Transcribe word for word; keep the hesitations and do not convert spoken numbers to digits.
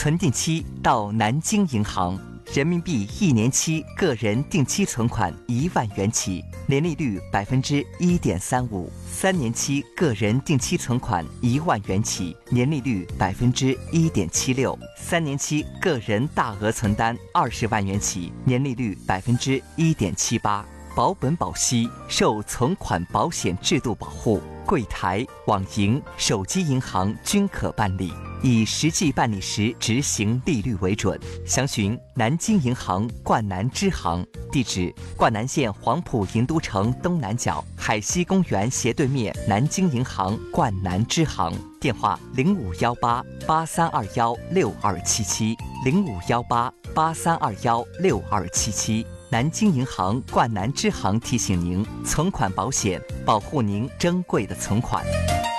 存定期到南京银行，人民币一年期个人定期存款一万元起，年利率百分之一点三五；三年期个人定期存款一万元起，年利率百分之一点七六；三年期个人大额存单二十万元起，年利率百分之一点七八。保本保息，受存款保险制度保护，柜台、网银、手机银行均可办理，以实际办理时执行利率为准。详询南京银行冠南支行，地址：冠南县黄埔银都城东南角海西公园斜对面南京银行冠南支行。电话：零五幺八八三二幺六二七七，零五幺八八三二幺六二七七。南京银行冠南支行提醒您：存款保险保护您珍贵的存款。